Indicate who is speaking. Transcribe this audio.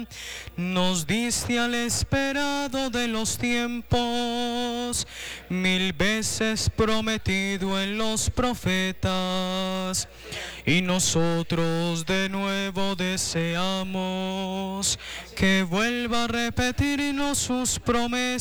Speaker 1: nos diste al esperado de los tiempos, 1000 veces prometido en los profetas, y nosotros de nuevo deseamos que vuelva a repetirnos sus promesas